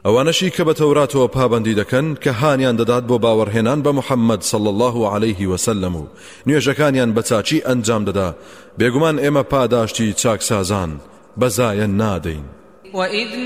ئەوانەشی کە بە تەوراتەوە پابەندی دەکەن کە هانیان دەدات بۆ باوەڕهێنان بە محەممەد صلى الله عليه وسلم و نوێژەکانیان بە چاچی ئەنجام دەدا بێگومان ئێمە پاداشتی چاکسازان بەزایە نادەین.